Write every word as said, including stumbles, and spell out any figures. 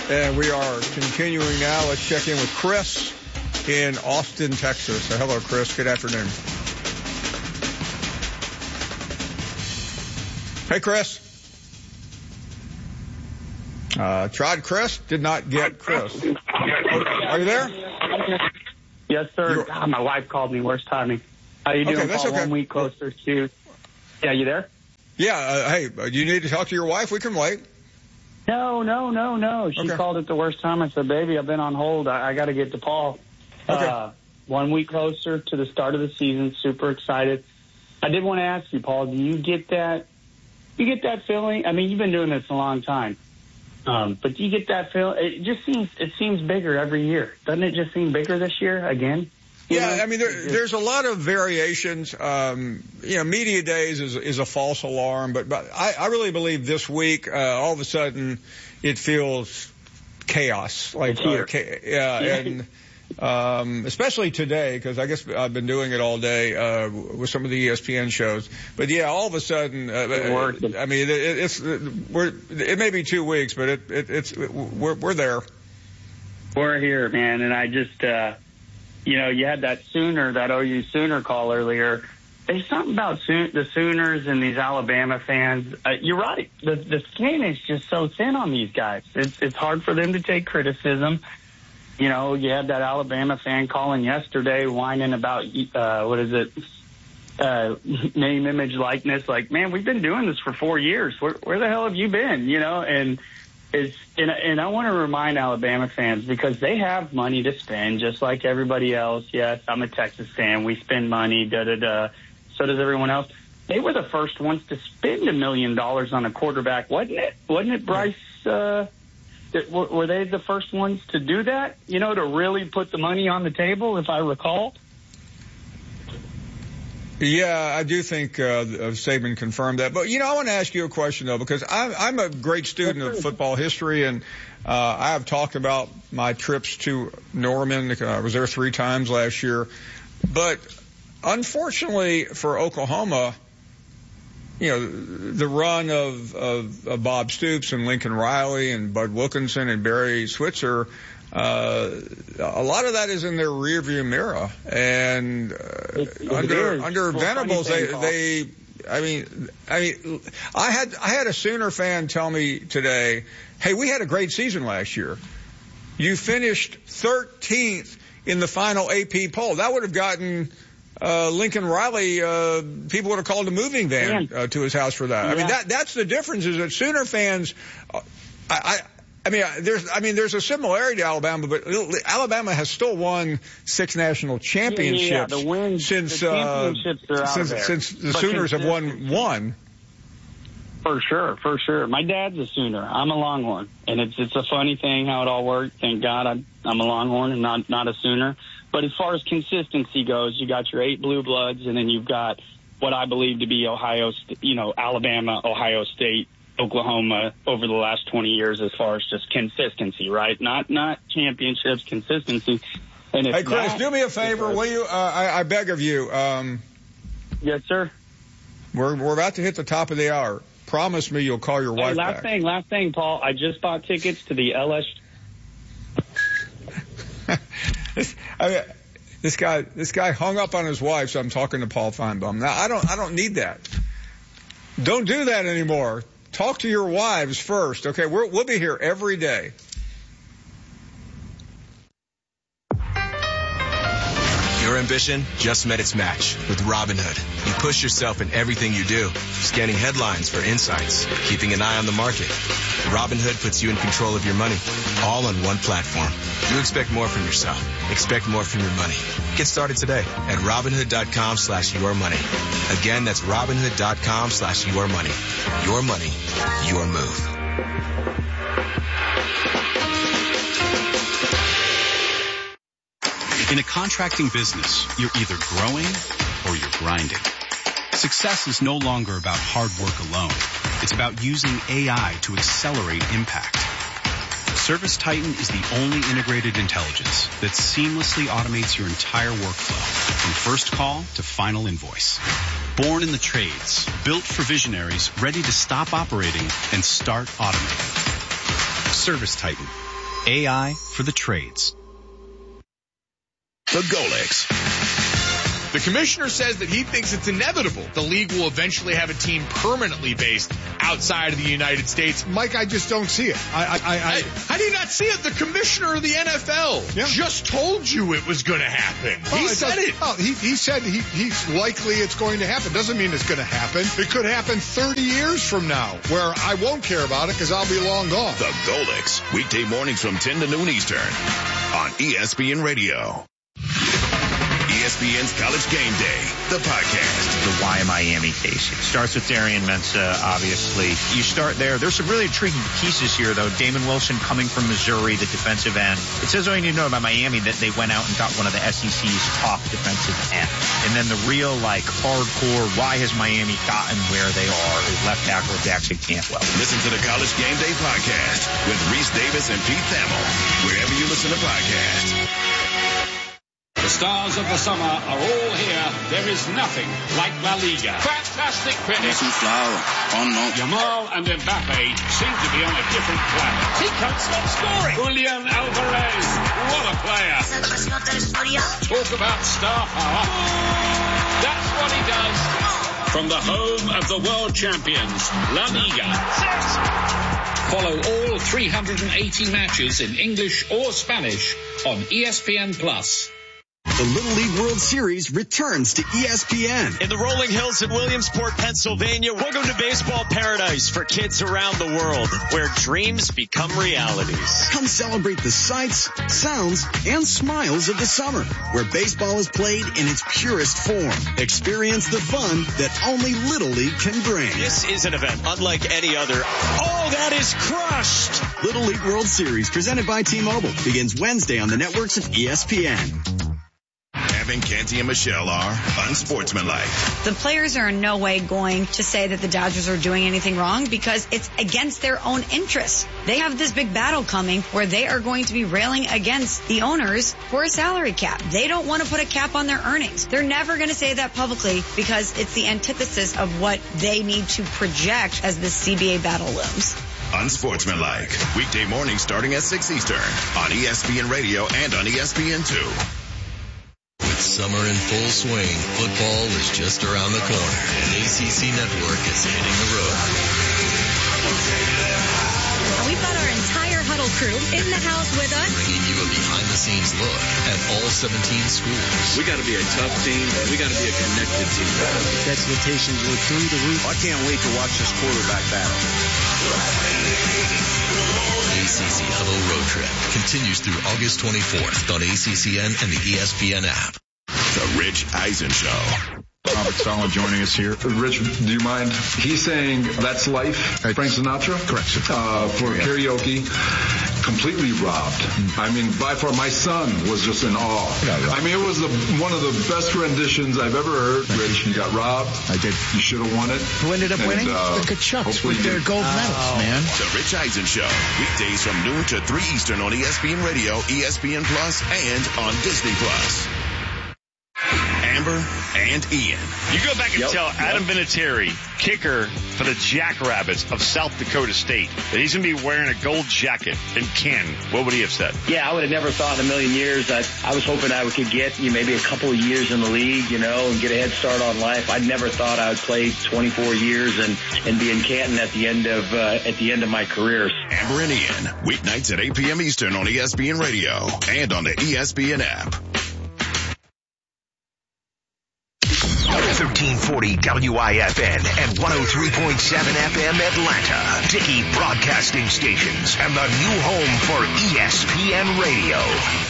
And we are continuing now. Let's check in with Chris in Austin, Texas. So hello, Chris. Good afternoon. Hey, Chris. Uh, tried Chris, did not get Chris. Oh, are you there? Yes, sir. God, my wife called me. Worst timing. How you doing, okay, that's Paul? okay. One week closer to... Yeah, you there? Yeah, uh, hey, do you need to talk to your wife? We can wait. No, no, no, no. She okay. called at the worst time. I said, baby, I've been on hold. I, I got to get to Paul. Okay. Uh, one week closer to the start of the season. Super excited. I did want to ask you, Paul, do you get that, you get that feeling? I mean, you've been doing this a long time. Um, but do you get that feel? It just seems, it seems bigger every year. Doesn't it just seem bigger this year again? You yeah, know? I mean, there, there's a lot of variations. Um, you know, media days is, is a false alarm, but, but I, I really believe this week, uh, all of a sudden it feels chaos. Like, uh, cha- yeah, and, um, especially today, because I guess I've been doing it all day, uh, with some of the E S P N shows. But yeah, all of a sudden, uh, I mean, it, it's, we're, it may be two weeks, but it, it it's, we're, we're there. We're here, man. And I just, uh, you know, you had that Sooner, that O U Sooner call earlier. There's something about Soon- the Sooners and these Alabama fans. Uh, you're right. The, the skin is just so thin on these guys. It's, it's hard for them to take criticism. You know, you had that Alabama fan calling yesterday whining about, uh, what is it, uh, name, image, likeness. Like, man, we've been doing this for four years. Where, where the hell have you been? You know, and it's, and, and I want to remind Alabama fans, because they have money to spend just like everybody else. Yes, I'm a Texas fan. We spend money, da, da, da. So does everyone else. They were the first ones to spend a million dollars on a quarterback, wasn't it? Wasn't it, Bryce, uh, were they the first ones to do that, you know, to really put the money on the table, if I recall? Yeah, I do think uh, Saban confirmed that. But, you know, I want to ask you a question, though, because I'm, I'm a great student of football history, and uh, I have talked about my trips to Norman. I was there three times last year. But unfortunately for Oklahoma, you know, the run of, of, of Bob Stoops and Lincoln Riley and Bud Wilkinson and Barry Switzer, uh, a lot of that is in their rearview mirror. And uh, it, it under is. under well, Venables, they, thing, they, I mean, I mean, I had I had a Sooner fan tell me today, "Hey, we had a great season last year. You finished thirteenth in the final A P poll. That would have gotten." Uh, Lincoln Riley, uh, people would have called a moving van uh, to his house for that. Yeah. I mean, that, that's the difference is that Sooner fans, uh, I, I, I mean, there's, I mean, there's a similarity to Alabama, but Alabama has still won six national championships yeah, yeah, yeah. The wins, since, the championships uh, are out since, there. since the but Sooners have won one. For sure, for sure. My dad's a Sooner. I'm a Longhorn, and it's it's a funny thing how it all worked. Thank God I'm, I'm a Longhorn and not not a Sooner. But as far as consistency goes, you got your eight blue bloods, and then you've got what I believe to be Ohio, you know, Alabama, Ohio State, Oklahoma over the last twenty years as far as just consistency, right? Not not championships, consistency. And if hey, Chris, that, do me a favor, will you? Uh, I, I beg of you. Um, yes, sir. We're we're about to hit the top of the hour. Promise me you'll call your hey, wife last back. thing, last thing, Paul. I just bought tickets to the L S. I mean, this guy, this guy hung up on his wife, so I'm talking to Paul Feinbaum. Now, I don't, I don't need that. Don't do that anymore. Talk to your wives first, okay? We're, we'll be here every day. Your ambition just met its match with Robinhood. You push yourself in everything you do, scanning headlines for insights, keeping an eye on the market. Robinhood puts you in control of your money, all on one platform. You expect more from yourself. Expect more from your money. Get started today at Robinhood.com slash your money. Again, that's Robinhood.com slash your money. Your money, your move. In a contracting business, you're either growing or you're grinding. Success is no longer about hard work alone. It's about using A I to accelerate impact. ServiceTitan is the only integrated intelligence that seamlessly automates your entire workflow, from first call to final invoice. Born in the trades, built for visionaries ready to stop operating and start automating. ServiceTitan, A I for the trades. The Golix. The commissioner says that he thinks it's inevitable the league will eventually have a team permanently based outside of the United States. Mike, I just don't see it. I, I, I, I how do you not see it? The commissioner of the N F L yeah. just told you it was going to happen. Well, he it said does, it. Well, he, he said he, he's likely it's going to happen. Doesn't mean it's going to happen. It could happen thirty years from now, where I won't care about it because I'll be long gone. The Golix, weekday mornings from ten to noon Eastern on E S P N Radio. E S P N's College Game Day, the podcast. The Why Miami case. It starts with Darian Mensah, obviously. You start there. There's some really intriguing pieces here, though. Damon Wilson coming from Missouri, the defensive end. It says all you need to know about Miami that they went out and got one of the S E C's top defensive ends. And then the real, like, hardcore, why has Miami gotten where they are, is left tackle Jackson Cantwell. Listen to the College Game Day podcast with Reese Davis and Pete Thamel, wherever you listen to podcasts. The stars of the summer are all here. There is nothing like La Liga. Fantastic finish. Oh, no. Yamal and Mbappe seem to be on a different planet. He can't stop scoring. Julian Alvarez, what a player. Talk about star power. That's what he does. From the home of the world champions, La Liga. Follow all three hundred eighty matches in English or Spanish on E S P N Plus. The Little League World Series returns to E S P N. In the rolling hills in Williamsport, Pennsylvania, welcome to baseball paradise for kids around the world, where dreams become realities. Come celebrate the sights, sounds, and smiles of the summer, where baseball is played in its purest form. Experience the fun that only Little League can bring. This is an event unlike any other. Oh, that is crushed! Little League World Series, presented by T-Mobile, begins Wednesday on the networks of E S P N. Evan, Canty, and Michelle are unsportsmanlike. The players are in no way going to say that the Dodgers are doing anything wrong because it's against their own interests. They have this big battle coming where they are going to be railing against the owners for a salary cap. They don't want to put a cap on their earnings. They're never going to say that publicly because it's the antithesis of what they need to project as the C B A battle looms. Unsportsmanlike. Weekday mornings starting at six Eastern on E S P N Radio and on E S P N two. With summer in full swing, football is just around the corner, and A C C Network is hitting the road. We've got our entire huddle crew in the house with us, bringing you a behind-the-scenes look at all seventeen schools. We got to be a tough team. We got to be a connected team. Expectations were through the roof. I can't wait to watch this quarterback battle. A C C Huddle Road Trip continues through August twenty-fourth on A C C N and the E S P N app. The Rich Eisen Show. Robert Saleh joining us here. Rich, do you mind? He's saying that's life. Frank Sinatra? Correct. Uh, for yeah. Karaoke. Completely robbed. Mm. I mean, by far, my son was just in awe. Yeah, I mean, it was the, one of the best renditions I've ever heard. Rich, you got robbed. I did. You should have won it. Who ended up and, winning? Uh, the Kachucks with their gold oh. medals, man. The Rich Eisen Show. Weekdays from noon to three Eastern on E S P N Radio, E S P N Plus, and on Disney Plus. Amber and Ian. You go back and yep, tell Adam yep. Vinatieri, kicker for the Jackrabbits of South Dakota State, that he's going to be wearing a gold jacket. And Ken, what would he have said? Yeah, I would have never thought in a million years that I was hoping I could get you know, maybe a couple of years in the league, you know, and get a head start on life. I never thought I would play twenty-four years and, and be in Canton at the end of uh, at the end of my career. Amber and Ian, weeknights at eight p.m. Eastern on E S P N Radio and on the E S P N app. thirteen forty W I F N and one oh three point seven F M Atlanta. Dickey Broadcasting Stations and the new home for E S P N Radio.